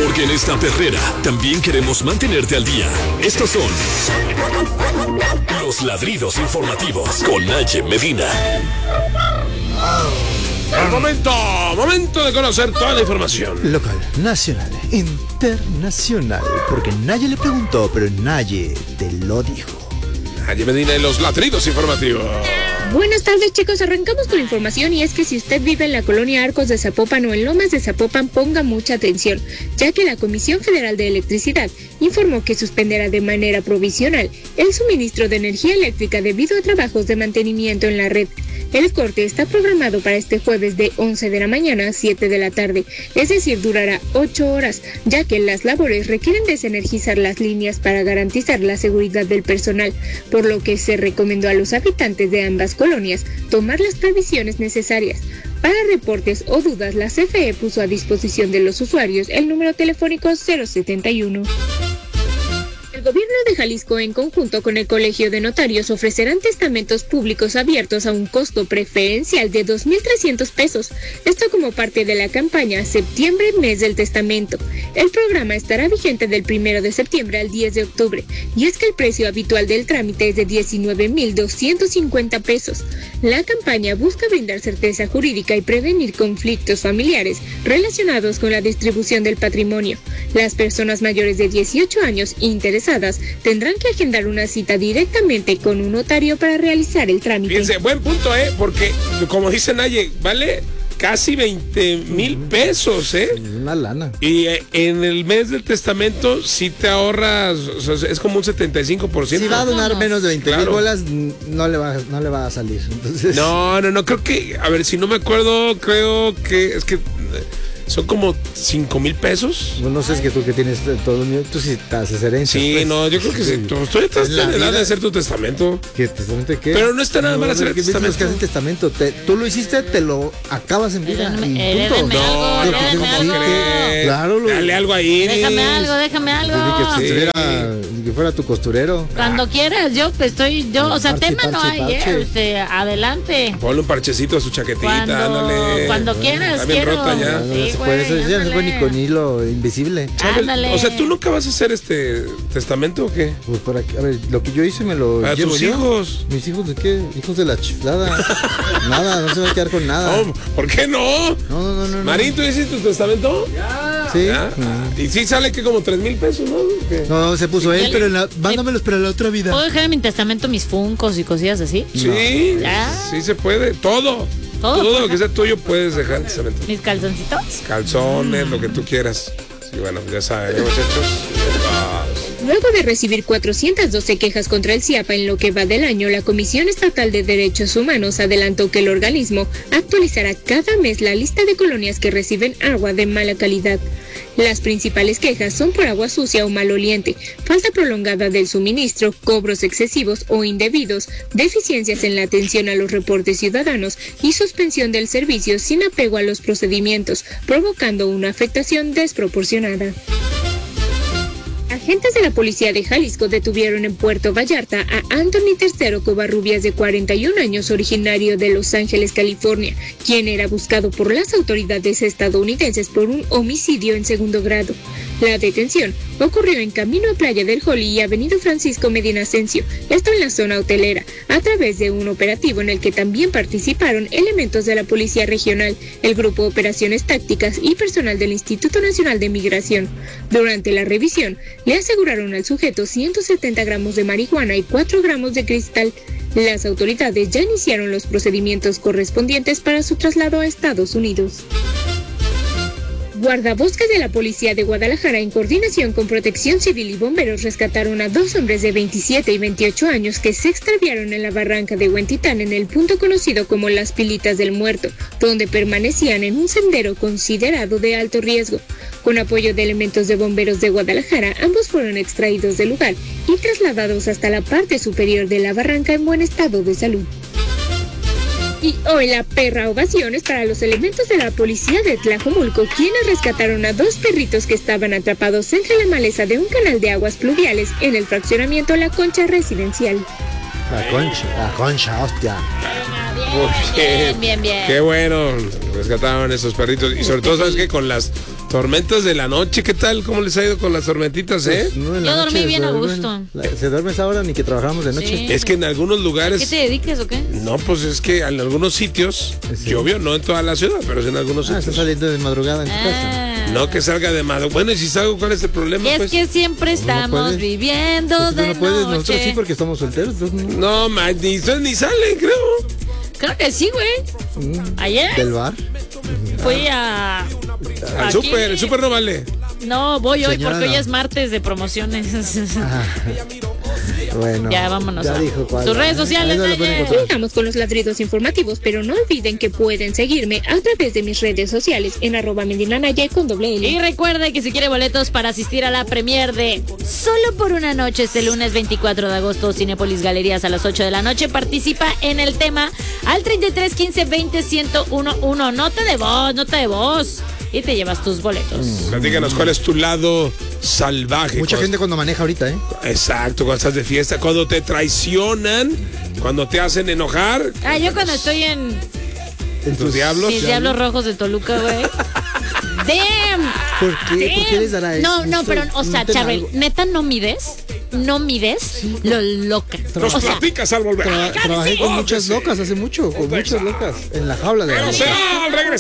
Porque en esta perrera también queremos mantenerte al día. Estos son los ladridos informativos con Naye Medina. Momento de conocer toda la información. Local, nacional, internacional. Porque Naye le preguntó, pero Naye te lo dijo. Naye Medina y los ladridos informativos. Buenas tardes, chicos, arrancamos con la información y es que si usted vive en la colonia Arcos de Zapopan o en Lomas de Zapopan, ponga mucha atención, ya que la Comisión Federal de Electricidad informó que suspenderá de manera provisional el suministro de energía eléctrica debido a trabajos de mantenimiento en la red. El corte está programado para este jueves de 11 de la mañana a 7 de la tarde, es decir, durará 8 horas, ya que las labores requieren desenergizar las líneas para garantizar la seguridad del personal, por lo que se recomendó a los habitantes de ambas colonias tomar las previsiones necesarias. Para reportes o dudas, la CFE puso a disposición de los usuarios el número telefónico 071. El gobierno de Jalisco, en conjunto con el Colegio de Notarios, ofrecerán testamentos públicos abiertos a un costo preferencial de 2,300 pesos. Esto como parte de la campaña Septiembre, Mes del Testamento. El programa estará vigente del 1 de septiembre al 10 de octubre, y es que el precio habitual del trámite es de 19,250 pesos. La campaña busca brindar certeza jurídica y prevenir conflictos familiares relacionados con la distribución del patrimonio. Las personas mayores de 18 años interesadas tendrán que agendar una cita directamente con un notario para realizar el trámite. Fíjense, buen punto, porque como dice Naye, vale casi 20,000 pesos, Una lana. Y en el mes del testamento si te ahorras, o sea, es como un 75%. Si va a donar menos de 20,000 bolas, no le va a salir. Entonces... No, creo que, a ver, si no me acuerdo, creo que es que son como 5,000 pesos. Bueno, no sé, es que tú que tienes todo, tú sí te haces herencia. Sí, pues. No, yo creo que sí. Tú estás en edad de hacer tu testamento. ¿Qué testamento qué? Pero no está nada mal hacer el testamento. Que hacen testamento. Tú lo hiciste, te lo acabas en vida. Claro. Dale algo ahí. Déjame algo. Que fuera tu costurero. Cuando quieras, o sea, tema no hay, adelante. Ponle un parchecito a su chaquetita, ándale. Cuando quieras, está bien rota ya. No se puede, eso ya no se puede ni con hilo invisible. Ándale. O sea, ¿tú nunca vas a hacer este testamento o qué? Pues por aquí, a ver, lo que yo hice me lo ¿A llevo tus yo. hijos? ¿Mis hijos de qué? Hijos de la chiflada. Nada, no se va a quedar con nada. No, ¿por qué no? No. Marín, ¿tú hiciste tu testamento? Ya. Sí. ¿Ya? Y sí sale que como 3,000 pesos, ¿no? ¿Qué? No, se puso él, pero mándamelos para la otra vida. ¿Puedo dejar en mi testamento mis funcos y cosillas así? Sí, sí se puede. Todo lo que sea tuyo puedes dejar en testamento. ¿Mis calzoncitos? Calzones, lo que tú quieras. Sí, bueno, ya saben, muchachos. Luego de recibir 412 quejas contra el CIAPA en lo que va del año, la Comisión Estatal de Derechos Humanos adelantó que el organismo actualizará cada mes la lista de colonias que reciben agua de mala calidad. Las principales quejas son por agua sucia o maloliente, falta prolongada del suministro, cobros excesivos o indebidos, deficiencias en la atención a los reportes ciudadanos y suspensión del servicio sin apego a los procedimientos, provocando una afectación desproporcionada. Agentes de la policía de Jalisco detuvieron en Puerto Vallarta a Anthony Tercero Covarrubias, de 41 años, originario de Los Ángeles, California, quien era buscado por las autoridades estadounidenses por un homicidio en segundo grado. La detención ocurrió en camino a Playa del Jolly y Avenida Francisco Medina Asensio, esto en la zona hotelera, a través de un operativo en el que también participaron elementos de la Policía Regional, el Grupo de Operaciones Tácticas y personal del Instituto Nacional de Migración. Durante la revisión, le aseguraron al sujeto 170 gramos de marihuana y 4 gramos de cristal. Las autoridades ya iniciaron los procedimientos correspondientes para su traslado a Estados Unidos. Guardabosques de la Policía de Guadalajara, en coordinación con Protección Civil y bomberos, rescataron a 2 hombres de 27 y 28 años que se extraviaron en la barranca de Huentitán, en el punto conocido como Las Pilitas del Muerto, donde permanecían en un sendero considerado de alto riesgo. Con apoyo de elementos de bomberos de Guadalajara, ambos fueron extraídos del lugar y trasladados hasta la parte superior de la barranca en buen estado de salud. Y hoy la perra ovación es para los elementos de la policía de Tlajomulco, quienes rescataron a 2 perritos que estaban atrapados entre la maleza de un canal de aguas pluviales en el fraccionamiento La Concha Residencial. La concha, hostia. Muy bien. Bien. Qué bueno, rescataron esos perritos. Y sobre todo, ¿sabes qué? Con las tormentas de la noche, ¿qué tal? ¿Cómo les ha ido con las tormentitas, Pues, no, en la Yo dormí noche bien a duermen. gusto. Se duerme esa hora ni que trabajamos de noche. Sí. Es que en algunos ¿A lugares... qué te dediques o qué? No, pues es que en algunos sitios Sí. llovió, no en toda la ciudad, pero sí en algunos Está sitios. saliendo de madrugada en tu casa. No que salga de madrugada. Bueno, y si salgo, ¿cuál es el problema? Y es Pues? que siempre estamos puedes. viviendo Pues tú de no puedes, nosotros sí noche. porque estamos solteros. entonces no. No, man, ni salen, creo. Creo que sí, güey. Ayer Del bar. fui a... Al aquí. súper, el súper no vale. No, voy hoy Señora, porque hoy no. es martes de promociones. Ah, bueno. Ya, vámonos. Ya dijo cuál. Tus redes sociales, Ahí no la pueden Naye. encontrar. Sigamos con los ladridos informativos, pero no olviden que pueden seguirme a través de mis redes sociales en @mendinanaye con doble L. Y recuerde que si quiere boletos para asistir a la premier de Solo por una noche este lunes 24 de agosto, Cinépolis Galerías a las 8 de la noche, participa en el tema al 33 15 20 1011. Nota de voz. Y te llevas tus boletos. Platícanos cuál es tu lado salvaje. Mucha gente cuando maneja ahorita, ¿eh? Exacto, cuando estás de fiesta, cuando te traicionan, cuando te hacen enojar. Yo cuando estoy en En tus diablos. mis Diablos Rojos de Toluca, güey. Damn. ¿Por qué? ¿Por qué les dará eso? No, pero, o sea, Noten Charbel, algo. neta, no mides lo loca. Nos O sea, platicas al volver. Trabajé con Oh, muchas que sí. locas hace mucho, con muchas locas. En la jaula de la O sea, al regresar.